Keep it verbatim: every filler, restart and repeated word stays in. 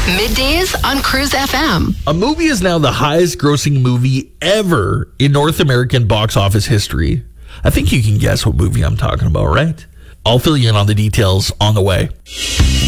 Middays on Cruise F M. A movie is now the highest grossing movie ever in North American box office history. I think you can guess what movie I'm talking about, right? I'll fill you in on the details on the way.